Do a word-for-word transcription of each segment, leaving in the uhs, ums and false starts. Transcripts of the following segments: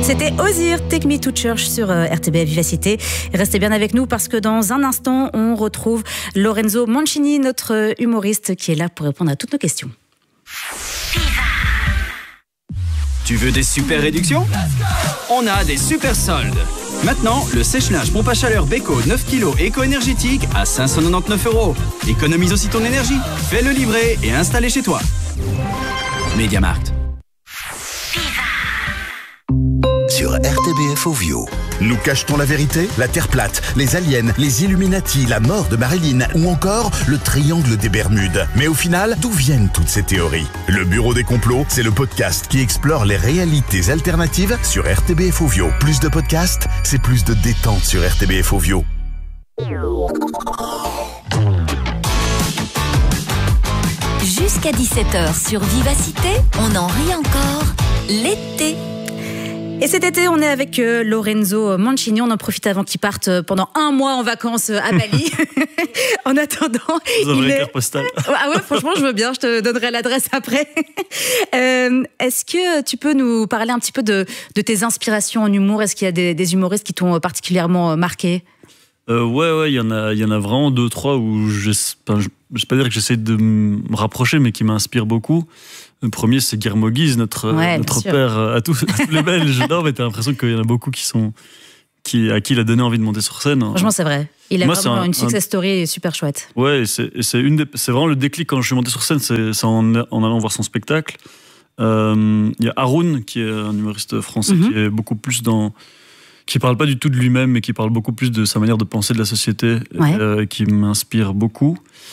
C'était Ozir, Take Me to Church sur euh, R T B F Vivacité. Restez bien avec nous parce que dans un instant, on retrouve Lorenzo Mancini, notre humoriste qui est là pour répondre à toutes nos questions. Tu veux des super réductions? On a des super soldes. Maintenant, le sèche-linge pompe à chaleur Beko neuf kilos éco-énergétique à cinq cent quatre-vingt-dix-neuf euros. Économise aussi ton énergie. Fais-le livrer et installer chez toi. MediaMarkt. Sur R T B F Ovio. Nous cache-t-on la vérité? La Terre plate, les aliens, les Illuminati, la mort de Marilyn ou encore le triangle des Bermudes. Mais au final, d'où viennent toutes ces théories? Le Bureau des complots, c'est le podcast qui explore les réalités alternatives sur R T B F Ovio. Plus de podcasts, c'est plus de détente sur R T B F Ovio. Jusqu'à dix-sept heures sur Vivacité, on en rit encore l'été. Et cet été, on est avec euh, Lorenzo Mancini. On en profite avant qu'il parte pendant un mois en vacances à Bali. En attendant, vous avez il une est... carte postale. Ah ouais, franchement, je veux bien. Je te donnerai l'adresse après. euh, est-ce que tu peux nous parler un petit peu de, de tes inspirations en humour? Est-ce qu'il y a des, des humoristes qui t'ont particulièrement marqué? Euh, ouais, ouais, il y en a, il y en a vraiment deux, trois où je, enfin, je, je vais pas dire que j'essaie de me rapprocher, mais qui m'inspirent beaucoup. Le premier, c'est Guillermo Guise, notre, ouais, notre père à tous, à tous les Belges. Non, mais t'as l'impression qu'il y en a beaucoup qui sont, qui, à qui il a donné envie de monter sur scène. Franchement, c'est vrai. Il a Moi, vraiment un, une success un... story super chouette. Ouais, c'est, c'est, une des, c'est vraiment le déclic quand je suis monté sur scène, c'est, c'est en, en allant voir son spectacle. Euh, il y a Haroun, qui est un humoriste français, mm-hmm. qui est beaucoup plus dans... qui parle pas du tout de lui-même, mais qui parle beaucoup plus de sa manière de penser de la société, ouais. euh, qui m'inspire beaucoup.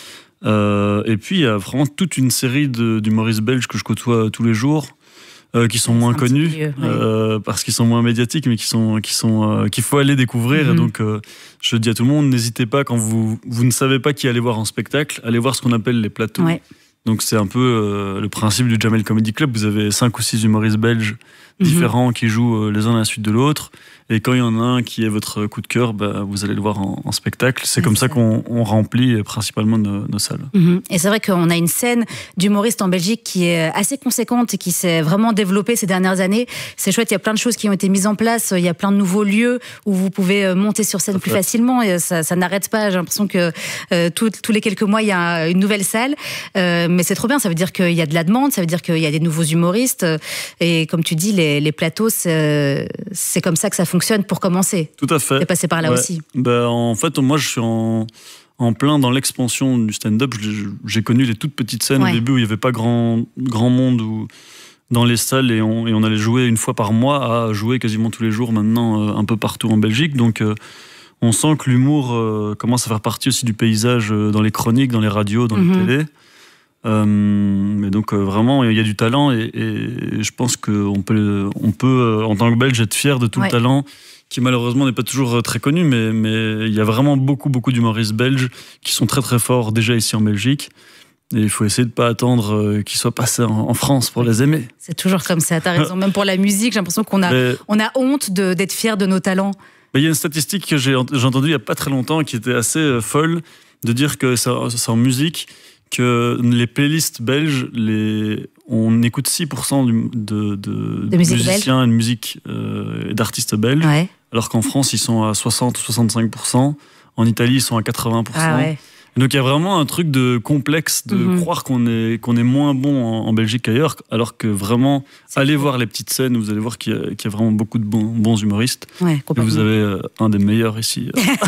Euh, et puis, il y a vraiment toute une série de, d'humoristes belges que je côtoie tous les jours, euh, qui sont ouais, moins connus, milieu, ouais. euh, parce qu'ils sont moins médiatiques, mais qui sont, qui sont, euh, qu'il faut aller découvrir. Mm-hmm. Et donc, euh, je dis à tout le monde, n'hésitez pas, quand vous, vous ne savez pas qui aller voir en spectacle, allez voir ce qu'on appelle les plateaux. Ouais. Donc, c'est un peu euh, le principe du Jamel Comedy Club. Vous avez cinq ou six humoristes belges différents mm-hmm. qui jouent les uns à la suite de l'autre. Et quand il y en a un qui est votre coup de cœur, bah, vous allez le voir en, en spectacle. C'est ouais, comme c'est ça qu'on on remplit principalement nos, nos salles. Mm-hmm. Et c'est vrai qu'on a une scène d'humoristes en Belgique qui est assez conséquente et qui s'est vraiment développée ces dernières années. C'est chouette, il y a plein de choses qui ont été mises en place. Il y a plein de nouveaux lieux où vous pouvez monter sur scène plus facilement. Et ça, ça n'arrête pas. J'ai l'impression que euh, tout, tous les quelques mois, il y a une nouvelle salle. Euh, mais c'est trop bien. Ça veut dire qu'il y a de la demande. Ça veut dire qu'il y a des nouveaux humoristes. Et comme tu dis, les, les plateaux, c'est, c'est comme ça que ça fonctionne. fonctionne pour commencer. Tout à fait. Et passer par là ouais. aussi. Ben, en fait, moi, je suis en, en plein dans l'expansion du stand-up. J'ai, j'ai connu les toutes petites scènes ouais. au début où il n'y avait pas grand, grand monde où, dans les salles et on, et on allait jouer une fois par mois à jouer quasiment tous les jours maintenant euh, un peu partout en Belgique. Donc, euh, on sent que l'humour euh, commence à faire partie aussi du paysage euh, dans les chroniques, dans les radios, dans mm-hmm. les télés. Euh, mais donc euh, vraiment il y a du talent et, et je pense qu'on peut, on peut euh, en tant que Belge être fier de tout ouais. le talent qui malheureusement n'est pas toujours très connu, mais, mais il y a vraiment beaucoup beaucoup d'humoristes belges qui sont très très forts déjà ici en Belgique et il faut essayer de ne pas attendre euh, qu'ils soient passés en, en France pour les aimer. C'est toujours comme ça, t'as raison. Même pour la musique, j'ai l'impression qu'on a, mais, on a honte de, d'être fier de nos talents. Il y a une statistique que j'ai, j'ai entendue il n'y a pas très longtemps qui était assez euh, folle, de dire que c'est, c'est en musique que les playlists belges, les... on écoute six pour cent du, de, de, de musiciens belge. Et de musique euh, et d'artistes belges, ouais. alors qu'en France, ils sont à soixante ou soixante-cinq pour cent. En Italie, ils sont à quatre-vingts pour cent. Ah ouais. Donc il y a vraiment un truc de complexe de mm-hmm. croire qu'on est, qu'on est moins bon en, en Belgique qu'ailleurs, alors que vraiment, c'est allez cool. voir les petites scènes, vous allez voir qu'il y a, qu'il y a vraiment beaucoup de bons, bons humoristes. Ouais, et vous avez euh, un des meilleurs ici.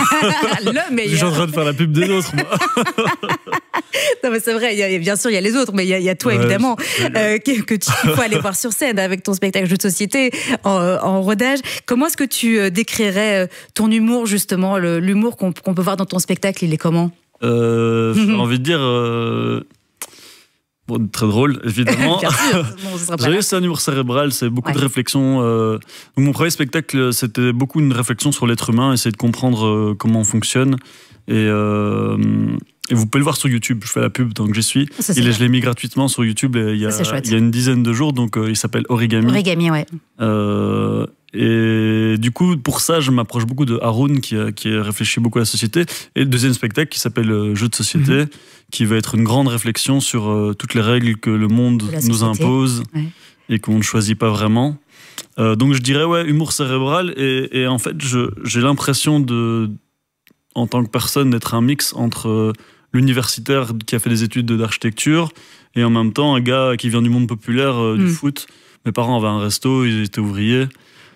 Le meilleur. Je suis en train de faire la pub des autres, moi. Non mais c'est vrai, il y a, bien sûr il y a les autres, mais il y a, il y a toi ouais, évidemment euh, que, que tu faut aller voir sur scène avec ton spectacle Jeux de société en, en rodage. Comment est-ce que tu décrirais ton humour justement, le, l'humour qu'on, qu'on peut voir dans ton spectacle, il est comment? euh, J'ai envie de dire euh... bon, très drôle évidemment. Bien sûr, bon, J'avais c'est un humour cérébral, c'est beaucoup ouais. de réflexion. Euh... Donc, mon premier spectacle c'était beaucoup une réflexion sur l'être humain, essayer de comprendre euh, comment on fonctionne et euh... Et vous pouvez le voir sur YouTube, je fais la pub tant que j'y suis. Ça, et je l'ai mis gratuitement sur YouTube il y a, il y a une dizaine de jours, donc euh, il s'appelle Origami. Origami, ouais. Euh, et du coup, pour ça, je m'approche beaucoup de Haroun, qui a, qui a réfléchi beaucoup à la société. Et le deuxième spectacle qui s'appelle Jeux de société, mm-hmm. qui va être une grande réflexion sur euh, toutes les règles que le monde nous impose. Ouais. et qu'on ne choisit pas vraiment. Euh, donc je dirais ouais, humour cérébral et, et en fait je, j'ai l'impression de, en tant que personne, d'être un mix entre l'universitaire qui a fait des études d'architecture et en même temps un gars qui vient du monde populaire euh, du mmh. foot. Mes parents avaient un resto, ils étaient ouvriers.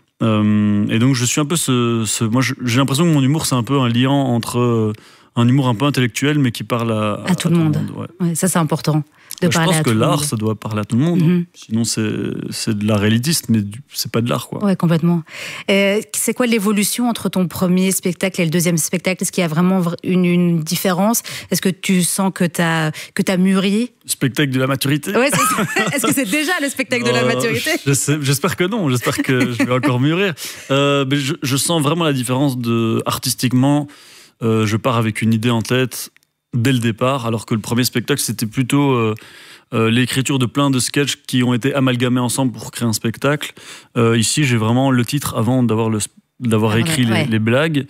Euh, et donc je suis un peu ce, ce moi je, j'ai l'impression que mon humour c'est un peu un liant entre euh, un humour un peu intellectuel mais qui parle à, à, à tout, tout le monde, monde ouais. Ouais, ça c'est important de ouais, parler je pense à que tout l'art le monde. ça doit parler à tout le monde mm-hmm. hein. Sinon c'est, c'est de l'art élitiste mais du, c'est pas de l'art quoi. Ouais, complètement. Euh, c'est quoi l'évolution entre ton premier spectacle et le deuxième spectacle? Est-ce qu'il y a vraiment une, une différence? Est-ce que tu sens que t'as, que t'as mûri? Spectacle de la maturité. Ouais, c'est, est-ce que c'est déjà le spectacle de la maturité? je sais, J'espère que non. J'espère que je vais encore mûrir. Euh, mais je, je sens vraiment la différence de artistiquement. Euh, je pars avec une idée en tête dès le départ, alors que le premier spectacle c'était plutôt euh, euh, l'écriture de plein de sketchs qui ont été amalgamés ensemble pour créer un spectacle. Euh, ici, j'ai vraiment le titre avant d'avoir le d'avoir ah, écrit ouais, les, ouais. les blagues.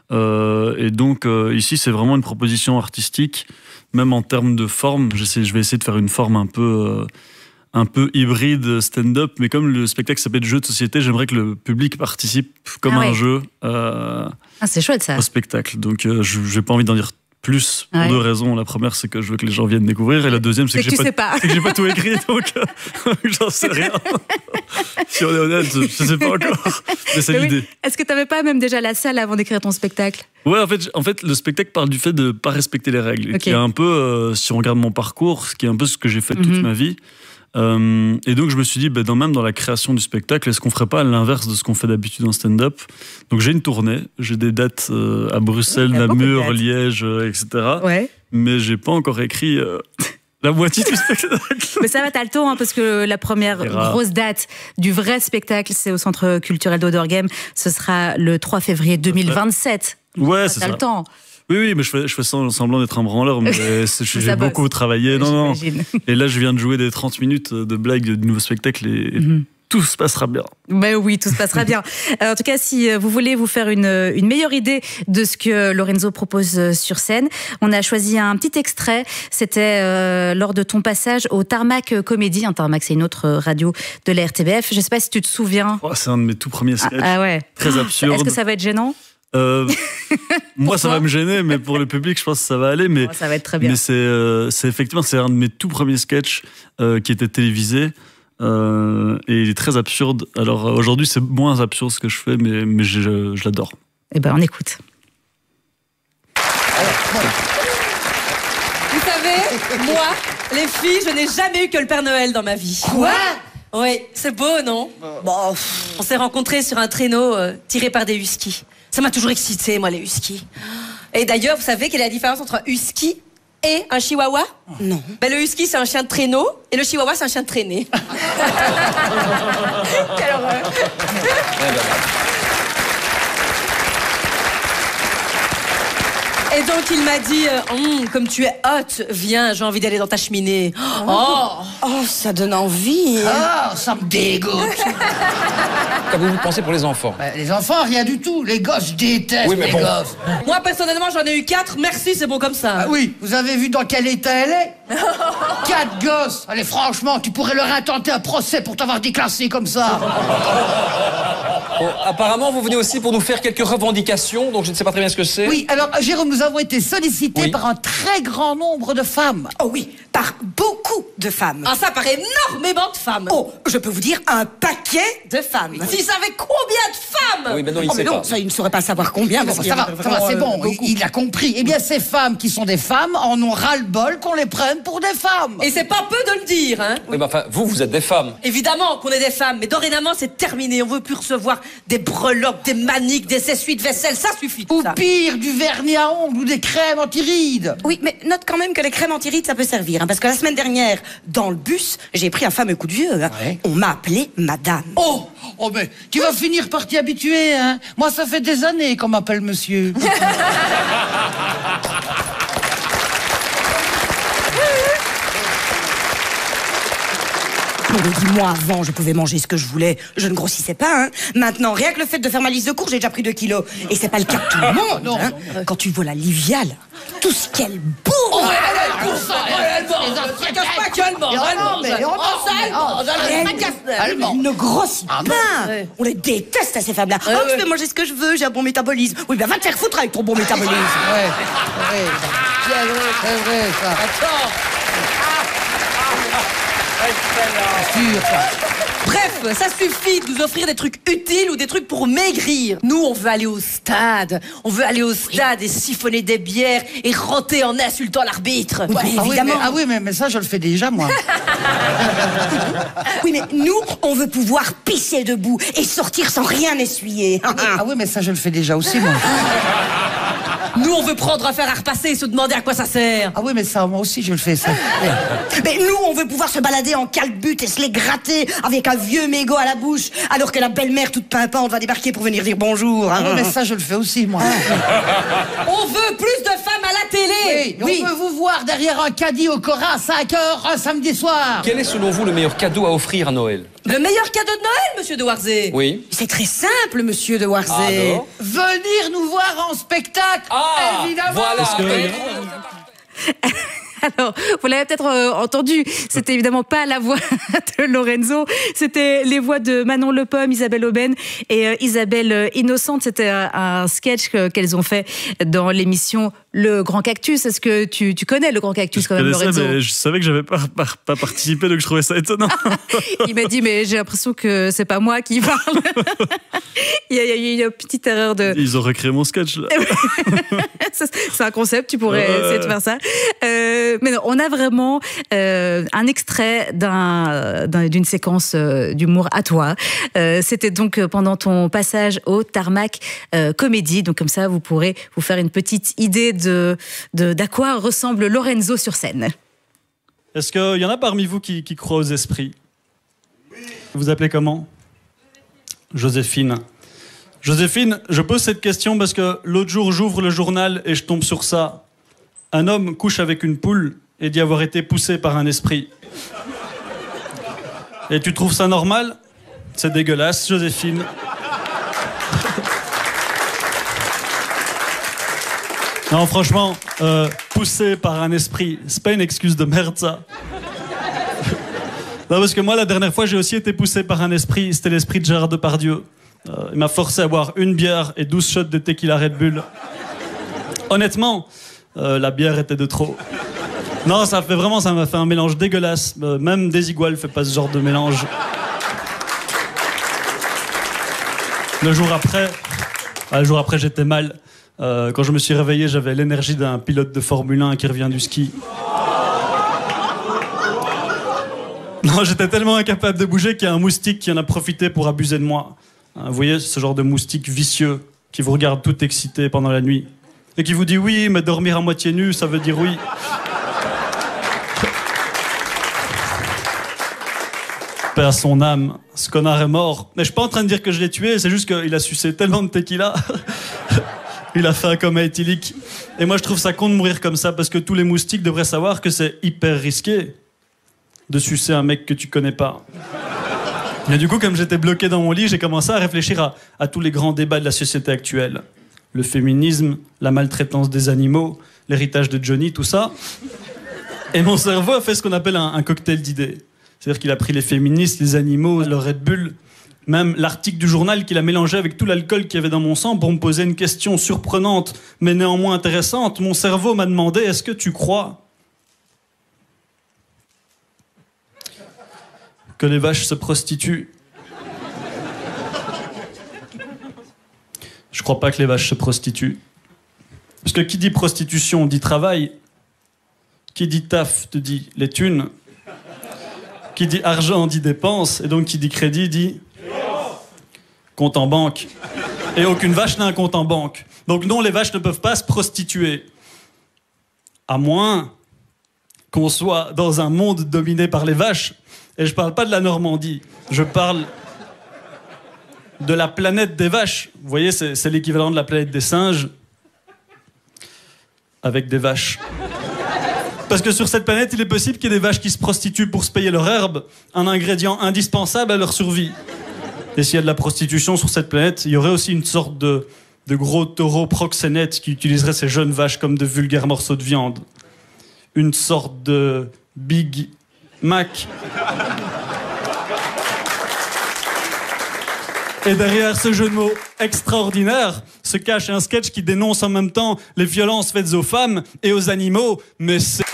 Euh, et donc euh, ici, c'est vraiment une proposition artistique. Même en termes de forme, j'essaie, je vais essayer de faire une forme un peu, euh, un peu hybride stand-up, mais comme le spectacle s'appelle jeu de société, j'aimerais que le public participe comme ah ouais. un jeu euh, ah, c'est chouette, ça. au spectacle. Donc euh, je n'ai pas envie d'en dire plus pour ouais. deux raisons. La première, c'est que je veux que les gens viennent découvrir, et la deuxième, c'est, c'est que, que, j'ai pas, pas. c'est que j'ai pas tout écrit, donc euh, j'en sais rien. Si on est honnête, je sais pas encore. Mais c'est mais l'idée. Oui. Est-ce que tu n'avais pas même déjà la salle avant d'écrire ton spectacle? Ouais, en fait, en fait, le spectacle parle du fait de ne pas respecter les règles. Okay. Qui est un peu, euh, si on regarde mon parcours, ce qui est un peu ce que j'ai fait mm-hmm. toute ma vie. Euh, et donc, je me suis dit, bah, dans, même dans la création du spectacle, est-ce qu'on ne ferait pas l'inverse de ce qu'on fait d'habitude en stand-up? Donc, j'ai une tournée, j'ai des dates euh, à Bruxelles, oui, Namur, Liège, euh, et cetera. Ouais. Mais je n'ai pas encore écrit... Euh, la moitié du spectacle. Mais ça va, t'as le temps, hein, parce que la première grosse date du vrai spectacle, c'est au Centre culturel d'Oderghem. Ce sera le trois février deux mille vingt-sept. Ouais, c'est ça. T'as le temps. Oui, oui, mais je fais, je fais semblant d'être un branleur, mais j'ai beaucoup travaillé. Non, non. Et là, je viens de jouer des trente minutes de blagues du nouveau spectacle et mm-hmm. tout se passera bien. Ben oui, tout se passera bien. En tout cas, si vous voulez vous faire une, une meilleure idée de ce que Lorenzo propose sur scène, on a choisi un petit extrait. C'était euh, lors de ton passage au Tarmac Comédie. Un Tarmac, c'est une autre radio de la R T B F. Je ne sais pas si tu te souviens. Oh, c'est un de mes tout premiers sketchs. Ah, ah ouais. Très absurde. Est-ce que ça va être gênant? Euh, moi ça va me gêner, mais pour le public je pense que ça va aller. Mais, oh, ça va être très bien. Mais c'est, euh, c'est effectivement c'est un de mes tout premiers sketchs euh, qui était télévisé euh, et il est très absurde. Alors aujourd'hui c'est moins absurde ce que je fais, mais, mais je, je l'adore. Eh ben on écoute. Vous savez, moi, les filles, je n'ai jamais eu que le Père Noël dans ma vie. Quoi? Oui, c'est beau, non? Bon, on s'est rencontrés sur un traîneau euh, tiré par des huskies. Ça m'a toujours excité, moi, les huskies. Et d'ailleurs, vous savez quelle est la différence entre un husky et un chihuahua? Non. Ben, le husky, c'est un chien de traîneau, et le chihuahua, c'est un chien de traînée. Quelle horreur. Et donc, il m'a dit, euh, hum, comme tu es hot, viens, j'ai envie d'aller dans ta cheminée. Oh, oh, ça donne envie. Oh, ça me dégoûte. Qu'avez-vous pensé pour les enfants? bah, Les enfants, rien du tout. Les gosses, je déteste oui, mais les bon. gosses. Moi, personnellement, j'en ai eu quatre. Merci, c'est bon comme ça. Ah oui, vous avez vu dans quel état elle est? Quatre gosses. Allez, franchement, tu pourrais leur intenter un procès pour t'avoir déclassé comme ça. Bon, apparemment, vous venez aussi pour nous faire quelques revendications, donc je ne sais pas très bien ce que c'est. Oui, alors, Jérôme, nous avons été sollicités oui. par un très grand nombre de femmes. Oh oui, par beaucoup de femmes. Ah, ça par énormément de femmes. Oh, je peux vous dire un paquet de femmes. Oui. S'ils savaient combien de femmes? Oui, mais non, il oh, sait mais non, pas. Ça, il ne saurait pas savoir combien. Bon, ça va, ça va, c'est bon, il, il a compris. Eh bien, ces femmes qui sont des femmes en ont ras-le-bol qu'on les prenne pour des femmes. Et c'est pas peu de le dire, hein. Oui, mais enfin, vous, vous êtes des femmes. Évidemment qu'on est des femmes, mais dorénavant, c'est terminé. On veut plus recevoir des breloques, des maniques, des essuies de vaisselle, ça suffit. Ou ça. pire, du vernis à ongles ou des crèmes anti-rides. Oui, mais note quand même que les crèmes anti-rides, ça peut servir. Hein, parce que la semaine dernière, dans le bus, j'ai pris un fameux coup de vieux. Hein. Ouais. On m'a appelé madame. Oh, oh mais tu vas finir par t'y habituer, hein. Moi, ça fait des années qu'on m'appelle monsieur. Non mais dis-moi, avant, je pouvais manger ce que je voulais. Je ne grossissais pas, hein. Maintenant, rien que le fait de faire ma liste de cours, j'ai déjà pris deux kilos. Et c'est pas le cas de tout le monde, non, hein. non, non. Quand tu vois la Livia, là, tout ce qu'elle bourre. Oh, elle, elle bouffe, elle, elle mange. Ne te casse pas qu'elle mange, elle mange. Oh, ça, elle mange, elle mange. Elle ne grossit Ah, pas. ouais. On les déteste, ces femmes-là. Ouais, Oh, ouais. je peux manger ce que je veux, j'ai un bon métabolisme. Oui, ben va te faire foutre avec ton bon métabolisme. Ouais, c'est vrai, c'est vrai, c'est vrai, ça. Attends. C'est sûr, ça. Bref, ça suffit de nous offrir des trucs utiles ou des trucs pour maigrir. Nous, on veut aller au stade. On veut aller au stade et siphonner des bières et ranter en insultant l'arbitre. Oui, Ouais. mais Ah oui, mais, évidemment. ah oui, mais, mais ça, je le fais déjà, moi. Oui, mais nous, on veut pouvoir pisser debout et sortir sans rien essuyer. Ah oui, mais ça, je le fais déjà aussi, moi. Nous, on veut prendre un fer à repasser et se demander à quoi ça sert. Ah oui, mais ça, moi aussi, je le fais, ça. Mais nous, on veut pouvoir se balader en calbute et se les gratter avec un vieux mégot à la bouche, alors que la belle-mère toute pimpante va débarquer pour venir dire bonjour. Ah oui, mais ça, je le fais aussi, moi. On veut plus de femmes à la télé. Oui, on peut vous voir derrière un caddie au Cora à cinq heures un samedi soir. Quel est selon vous le meilleur cadeau à offrir à Noël? Le meilleur cadeau de Noël, monsieur de Warzé. Oui. C'est très simple, monsieur de Warzé. Ah, alors Venir nous voir en spectacle, Ah, évidemment. voilà. Parce que- Mais- Alors, vous l'avez peut-être euh, entendu, c'était évidemment pas la voix de Lorenzo, c'était les voix de Manon Le Pomme, Isabelle Aubène et euh, Isabelle euh, Innocente. C'était un, un sketch que- qu'elles ont fait dans l'émission Le Grand Cactus. Est-ce que tu, tu connais Le Grand Cactus Je quand même, connaissais, Lorenzo? mais je savais que j'avais pas, pas, pas participé, donc je trouvais ça étonnant. Il m'a dit, mais j'ai l'impression que c'est pas moi qui parle. il, y a, il y a eu une petite erreur de... Ils ont recréé mon sketch, là. C'est un concept, tu pourrais Ouais. essayer de faire ça. Euh, mais non, on a vraiment euh, un extrait d'un, d'un- d'une séquence euh, d'humour à toi. Euh, c'était donc pendant ton passage au Tarmac euh, Comédie. Donc comme ça, vous pourrez vous faire une petite idée de, de d'à quoi ressemble Lorenzo sur scène. Est-ce qu'il y en a parmi vous qui, qui croient aux esprits? Vous vous appelez comment? Joséphine. Joséphine, je pose cette question parce que l'autre jour, j'ouvre le journal et je tombe sur ça. Un homme couche avec une poule et dit avoir été poussé par un esprit. Et tu trouves ça normal? C'est dégueulasse, Joséphine. Non, franchement, euh, poussé par un esprit, c'est pas une excuse de merde, ça. Non, parce que moi, la dernière fois, j'ai aussi été poussé par un esprit. C'était l'esprit de Gérard Depardieu. Euh, il m'a forcé à boire une bière et douze shots de tequila Red Bull. Honnêtement, euh, la bière était de trop. Non, ça fait vraiment, ça m'a fait un mélange dégueulasse. Euh, même Desigual fait pas ce genre de mélange. Le jour après, ah, le jour après, j'étais mal. Euh, quand je me suis réveillé, j'avais l'énergie d'un pilote de Formule un qui revient du ski. Non, j'étais tellement incapable de bouger qu'il y a un moustique qui en a profité pour abuser de moi. Hein, vous voyez, ce genre de moustique vicieux qui vous regarde tout excité pendant la nuit. Et qui vous dit oui, mais dormir à moitié nu, ça veut dire oui. Paix à son âme, ce connard est mort. Mais je suis pas en train de dire que je l'ai tué, c'est juste qu'il a sucé tellement de tequila. Il a fait un coma éthylique. Et moi, je trouve ça con de mourir comme ça parce que tous les moustiques devraient savoir que c'est hyper risqué de sucer un mec que tu connais pas. Et du coup, comme j'étais bloqué dans mon lit, j'ai commencé à réfléchir à, à tous les grands débats de la société actuelle. Le féminisme, la maltraitance des animaux, l'héritage de Johnny, tout ça. Et mon cerveau a fait ce qu'on appelle un, un cocktail d'idées. C'est-à-dire qu'il a pris les féministes, les animaux, le Red Bull, même l'article du journal qu'il a mélangé avec tout l'alcool qu'il y avait dans mon sang pour me poser une question surprenante, mais néanmoins intéressante. Mon cerveau m'a demandé, est-ce que tu crois que les vaches se prostituent? Je crois pas que les vaches se prostituent. Parce que qui dit prostitution dit travail. Qui dit taf te dit les thunes. Qui dit argent dit dépenses. Et donc qui dit crédit dit compte en banque. Et aucune vache n'a un compte en banque. Donc non, les vaches ne peuvent pas se prostituer. À moins qu'on soit dans un monde dominé par les vaches. Et je parle pas de la Normandie. Je parle de la planète des vaches. Vous voyez, c'est, c'est l'équivalent de la planète des singes avec des vaches. Parce que sur cette planète, il est possible qu'il y ait des vaches qui se prostituent pour se payer leur herbe, un ingrédient indispensable à leur survie. Et s'il y a de la prostitution sur cette planète, il y aurait aussi une sorte de, de gros taureau proxénète qui utiliserait ces jeunes vaches comme de vulgaires morceaux de viande. Une sorte de Big Mac. Et derrière ce jeu de mots extraordinaire se cache un sketch qui dénonce en même temps les violences faites aux femmes et aux animaux, mais c'est...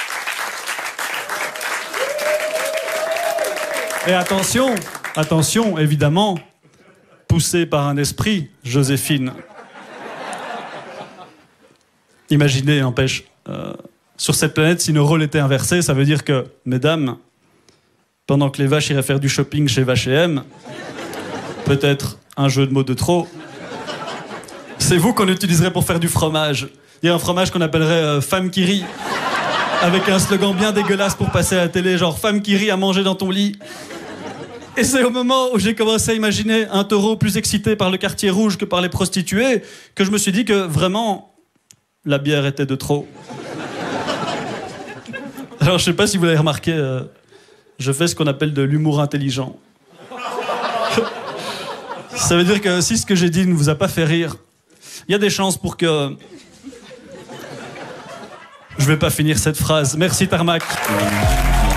Et attention, attention, évidemment, poussé par un esprit, Joséphine. Imaginez, n'empêche, euh, sur cette planète, si nos rôles étaient inversés, ça veut dire que, mesdames, pendant que les vaches iraient faire du shopping chez H et M, peut-être un jeu de mots de trop, c'est vous qu'on utiliserait pour faire du fromage. Il y a un fromage qu'on appellerait euh, Femme qui rit, avec un slogan bien dégueulasse pour passer à la télé, genre Femme qui rit à manger dans ton lit. Et c'est au moment où j'ai commencé à imaginer un taureau plus excité par le quartier rouge que par les prostituées que je me suis dit que vraiment, la bière était de trop. Alors je sais pas si vous l'avez remarqué, euh, je fais ce qu'on appelle de l'humour intelligent. Ça veut dire que si ce que j'ai dit ne vous a pas fait rire, il y a des chances pour que... Je vais pas finir cette phrase. Merci Tarmac.